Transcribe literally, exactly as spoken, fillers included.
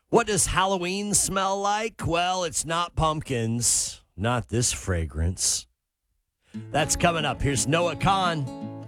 What does Halloween smell like? Well, it's not pumpkins, not this fragrance. That's coming up. Here's Noah Kahn.